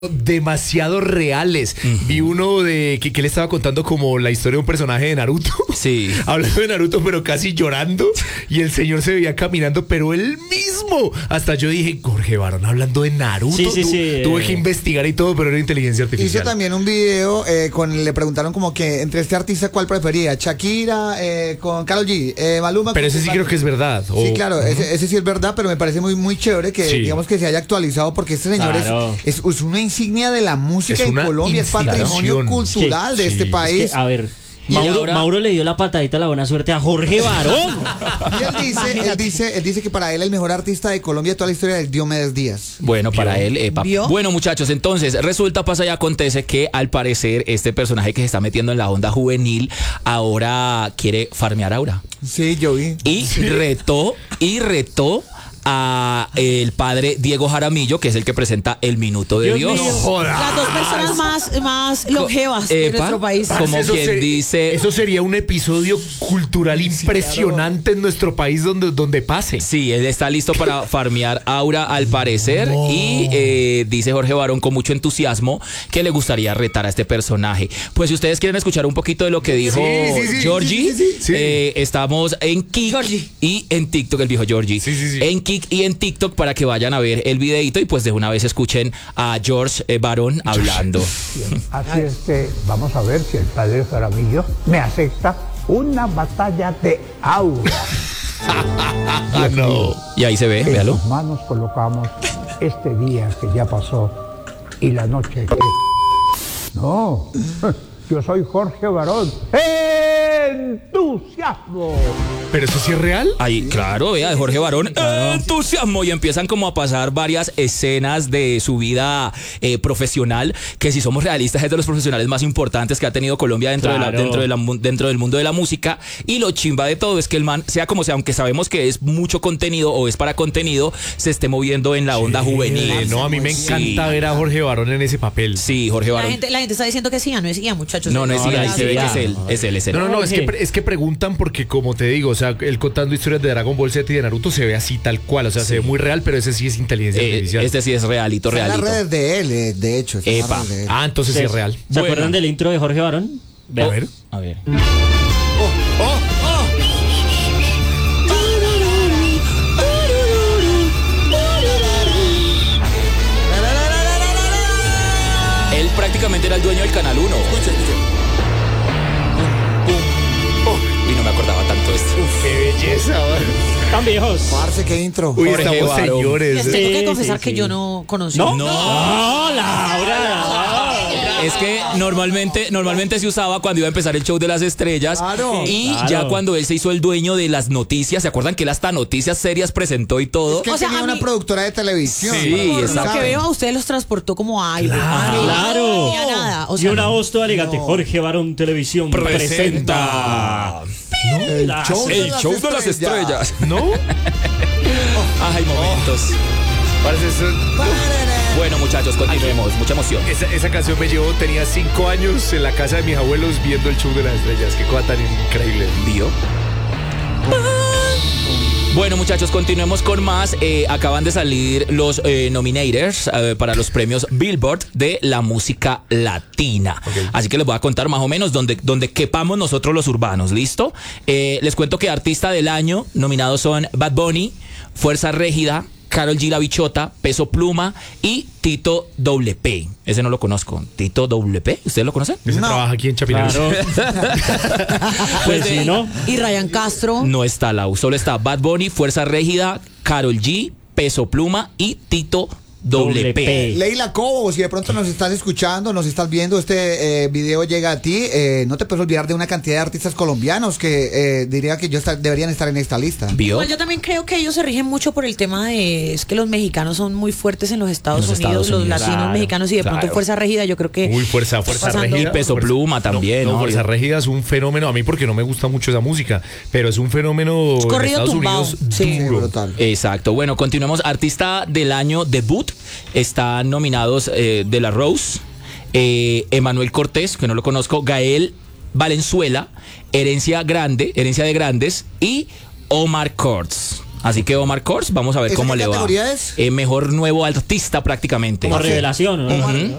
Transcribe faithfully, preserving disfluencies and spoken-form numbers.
demasiado reales. Uh-huh. Vi uno de que, que le estaba contando como la historia de un personaje de Naruto. Sí. Hablando de Naruto, pero casi llorando. Y el señor se veía caminando, pero él mismo. Hasta yo dije, Jorge Barón hablando de Naruto. Sí, sí, tu, sí, tuve eh. que investigar y todo, pero era inteligencia artificial. Hizo también un video eh, con, le preguntaron como que entre este artista cuál prefería, Shakira eh, con Karol G, eh, Maluma. Pero ese sí creo que es verdad. Sí, o... claro, uh-huh. ese, ese sí es verdad, pero me parece muy muy chévere que sí. digamos que se haya actualizado porque este señor claro. es, es, es una insignia de la música en Colombia, es patrimonio cultural sí, de este sí. país. Es que, a ver, Mauro, ahora... Mauro le dio la patadita a la buena suerte a Jorge Barón. Y él dice, él dice, él dice que para él el mejor artista de Colombia de toda la historia es Diomedes Díaz. Bueno, para él, epa. Bueno, muchachos, entonces resulta, pasa y acontece que al parecer este personaje que se está metiendo en la onda juvenil ahora quiere farmear aura. Sí, yo vi. Y sí. retó, y retó a el padre Diego Jaramillo, que es el que presenta El Minuto de Dios. Dios. No Las dos personas más, más longevas Epa, de nuestro país. Como eso quien ser, dice... Eso sería un episodio cultural impresionante sí, claro. en nuestro país donde, donde pase. Sí, él está listo para farmear aura al parecer no. y eh, dice Jorge Barón con mucho entusiasmo que le gustaría retar a este personaje. Pues si ustedes quieren escuchar un poquito de lo que dijo sí, sí, sí, Georgie, sí, sí, sí. Eh, estamos en Kik Georgie. y en TikTok, el viejo Georgie. Sí, sí, sí. En y en TikTok para que vayan a ver el videito y pues de una vez escuchen a George eh, Barón hablando. Bien, así es que vamos a ver si el padre Jaramillo me acepta una batalla de aura. Ah, no. Y ahí se ve, en véalo. sus manos colocamos este día que ya pasó y la noche que... No, yo soy Jorge Barón. ¡Entusiasmo! ¿Pero eso sí es real? Ahí, claro, vea, de Jorge Barón, claro. Entusiasmo. Y empiezan como a pasar varias escenas de su vida eh, profesional, que si somos realistas es de los profesionales más importantes que ha tenido Colombia dentro, claro. de la, dentro, de la, dentro del mundo de la música. Y lo chimba de todo es que el man, sea como sea, aunque sabemos que es mucho contenido o es para contenido, se esté moviendo en la onda sí, juvenil. No, a mí me encanta sí. ver a Jorge Barón en ese papel. Sí, Jorge Barón. La gente, la gente está diciendo que sí, no es I A, muchachos. No, no es I A, ahí se ve que es él, es él, es él. No, no, no, es que, es que preguntan porque, como te digo, o sea, él contando historias de Dragon Ball Z y de Naruto se ve así tal cual, o sea, sí. se ve muy real, pero ese sí es inteligencia eh, artificial. Este sí es realito, Son realito. las redes de él, eh, de hecho. Epa. De él. Ah, entonces sí es real. ¿Se bueno. acuerdan del intro de Jorge Barón? A ver. A ver. Oh, oh, oh. Él prácticamente era el dueño del Canal uno. Escucha, escucha. Y no me acordaba tanto esto. Uf, qué belleza, man. Tan viejos. Parce, qué intro. Uy, estamos señores. Les tengo que confesar sí, sí, que sí. yo no conocí. No, no, no Laura. Es que normalmente, normalmente se usaba cuando iba a empezar el show de las estrellas. Claro, y claro. ya cuando él se hizo el dueño de las noticias, ¿se acuerdan que él hasta noticias serias presentó y todo? Es que o sea, tenía a una mí, productora de televisión. Sí, por exacto. lo que veo a ustedes los transportó como a algo. Claro. claro. No tenía nada. O sea, y una voz toda elegante. No. Jorge Barón Televisión presenta. presenta. ¿No? El las, show, de, el las show de las estrellas. ¿No? Ay, momentos. Parece ser... Bueno, muchachos, continuemos. Mucha emoción. Esa, esa canción me llevó, tenía cinco años en la casa de mis abuelos viendo el show de las estrellas. Qué cosa tan increíble. ¿Vio? Bueno, muchachos, continuemos con más. Eh, acaban de salir los eh, nominators eh, para los premios Billboard de la música latina. Okay. Así que les voy a contar más o menos donde, donde quepamos nosotros los urbanos. ¿Listo? Eh, les cuento que artista del año nominados son Bad Bunny, Fuerza Régida, Karol G La Bichota, Peso Pluma y Tito W P. Ese no lo conozco. Tito W P, ¿ustedes lo conocen? Ese no. trabaja aquí en Chapinero. Claro. Pues sí, ¿no? Y Ryan Castro. No está Lau, solo está Bad Bunny, Fuerza Régida, Karol G, Peso Pluma y Tito W P. Leila Cobo, si de pronto nos estás escuchando, nos estás viendo, este eh, video llega a ti, eh, no te puedes olvidar de una cantidad de artistas colombianos que eh, diría que yo está, deberían estar en esta lista. ¿Vio? Igual yo también creo que ellos se rigen mucho por el tema de es que los mexicanos son muy fuertes en los Estados, los Unidos, Estados Unidos, los latinos claro, mexicanos y de claro. pronto Fuerza Régida, yo creo que Uy, fuerza, fuerza pasando. régida. Y Peso fuerza, Pluma también, no, ¿no? no, Fuerza Régida es un fenómeno, a mí porque no me gusta mucho esa música, pero es un fenómeno es corrido en Estados tumbado. Unidos Sí, duro. brutal. Exacto. Bueno, continuemos. Artista del año debut. Están nominados eh, De La Rose, eh, Emanuel Cortés, que no lo conozco, Gael Valenzuela, Herencia Grande, Herencia de Grandes y Omar Courtz. Así que Omar Kors, vamos a ver ¿Esa cómo qué le va. categoría es? Eh, mejor nuevo artista prácticamente. Como revelación, ¿no? Ujú.